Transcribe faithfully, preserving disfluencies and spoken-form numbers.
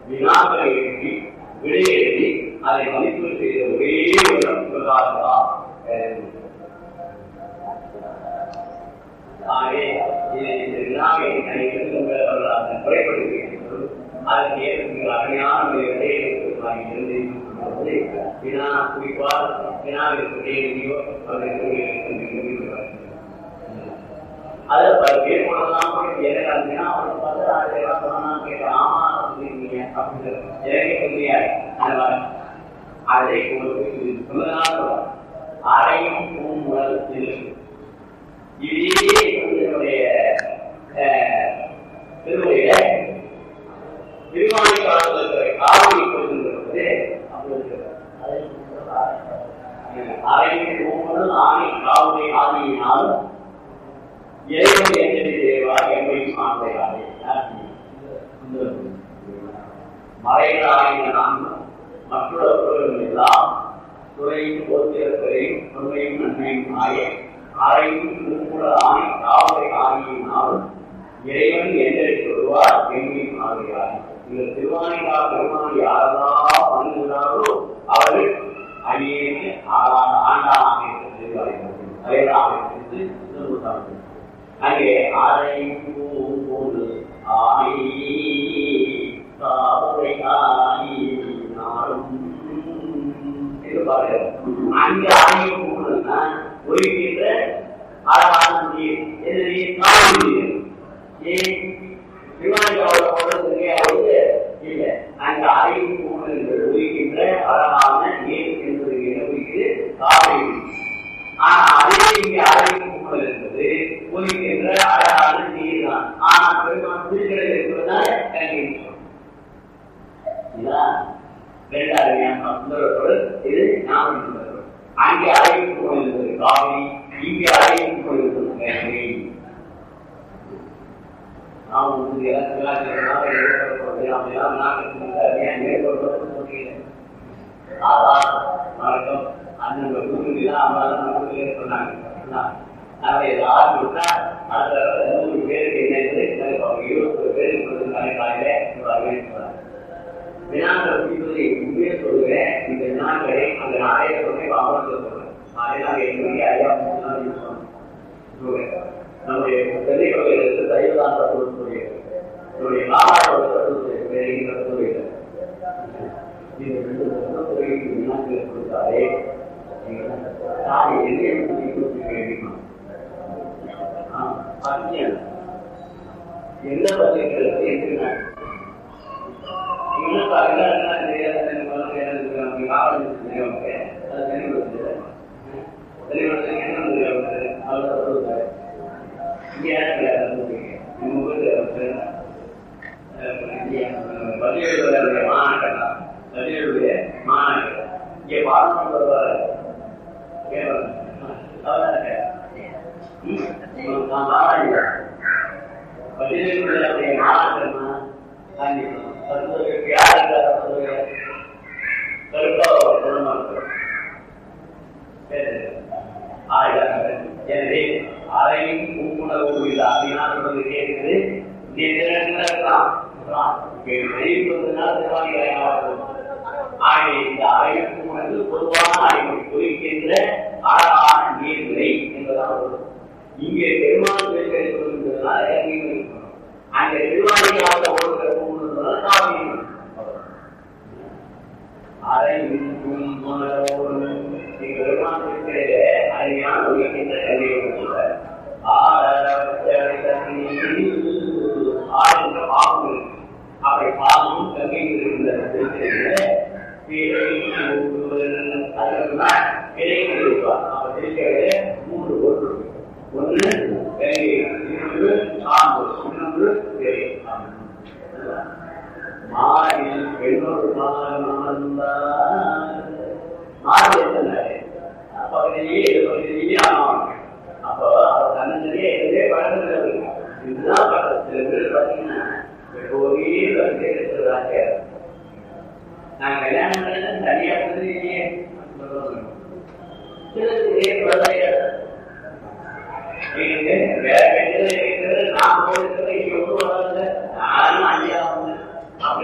வினாக்களை எழுதி விடை எழுதி அதை மதிப்பு செய்த ஒரே ஒரு பிரகாசம். ஆகவே இந்த வினாவை குறைப்படுத்துகிறோம். அதற்கு ஏற்படுகிற அருமையான விடையை வினா குறிப்பால் வினாவிற்கு விடையோ அதை பல பேர் போனதான் வினா அவனை பார்த்து கேட்டேன். ஆமா சொல்லிருக்கீங்க அப்படின்னு எனக்கே சொல்லியாரு. அதை சொன்னதால் அறையும் பூமுதல் இருக்கு. இதே என்னுடைய திருமுறையில திருவாணி காலத்தில் இருக்கிற காவலி கொடுக்கின்றது அறையும் பூமுதல் ஆணை காவலை ஆணையினாலும் இறைவன் எங்களை தேவா எங்களையும் ஆண்டையாரே மறைகள் ஆகிய நான்கும் மற்றவர்கள் எல்லாம் துறையும் போத்திரத்தையும் உண்மையும் நன்மையும் ஆய அறையும் பூமுட ஆணை காவலை ஆகியினாலும் இறைவன் எங்களுக்கு வருவார் எங்களையும் ஆகிறார். இந்த திருவாணிகா பெருமான் யாரெல்லாம் பண்ணுகிறாரோ அவர்கள் அடியேற்கு ஆண்டாக இருக்கிறது. அங்கே அறையும் பூமுடு ஆணை காவலை ஆகினாலும் அங்கே ஆணையம் பூமுடுன்னா ஒழிக்கின்ற அழகான நீர் ஏன் விமானிக்காவோட போடுறதுக்கே அவது இல்லை. அங்க அறையும் பூமுடு ஒழிக்கின்ற அழகான நீர் என்பது ஒழிக்கிறது காவிரி. ஆனா அதே இங்க அறையும் பூமுடு என்பது ஒழிக்கின்ற அழகான நீர் தான். ஆனா பெருமான் திருக்கடை இருப்பதுதான் ரெண்டு அருமையான சுந்தரத்தோடு இது ஞாபகம். அங்கே அறையும் பூமுடு என்பது காவிரி, இங்கே அறையும் பூமுடு என்பது சொல்லுவேன். இந்த வினாக்களை அந்த நாயகத்தை சொல்றேன். நம்முடைய பெரியவர்களுக்கு சைவதான் தத்துவத்துடைய நம்முடைய காலாட்டோட தத்துவத்துடைய இந்த ரெண்டு தத்துவத்துறைக்கு வினாக்கள் கொடுத்தாலே என்ன பத்திரிகைகளுக்கு இருக்கிறாங்க பதிலுடைய மாநாட்டம் பதிலுடைய மாநாட்டம் இங்கே பாடம் பதிலுடைய மாநாட்டமா எனவே அறையும் பூமுணர்வு இல்லை அப்படின்னா கேட்குது. பொதுவான அறிமுறை குறிக்கின்ற அழகான நீர்நிலை என்பதான். இங்கே பெருமாள் பேசுவதனால் அங்கே திருவாணியாக ஓடுகிற பூமுணர்வு காவிரி. அறையும் பூமுணர்வோடு பெருமாள் பேசுகிற அருமையான ஒழிக்கின்ற கல்வியை அவை பாலும் கங்கையில் இருந்த மூன்று பொருள். ஒன்று கங்கை, இன்னொன்று சாம்பு, இன்னொன்று மாறில் பெண்ணொரு மாறி பகுதியிலேயே பகுதியிலேயே ஆனவாங்க. அப்போ அவர் தன்னே எதுவே பழகிறது. இதுதான் சில பேர் பார்த்தீங்கன்னா ஒரே வந்து இருக்கிறதாக நான் கல்யாணம் பண்ண தனியா வந்து இல்லையே வேற நான் போது